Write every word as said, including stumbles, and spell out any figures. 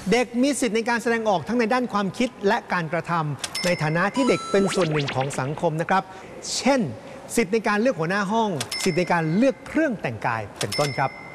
เด็กมีสิทธิในการแสดงออกทั้งในด้านความคิดและการกระทำในฐานะที่เด็กเป็นส่วนหนึ่งของสังคมนะครับเช่นสิทธิในการเลือกหัวหน้าห้องสิทธิในการเลือกเครื่องแต่งกายเป็นต้นครับ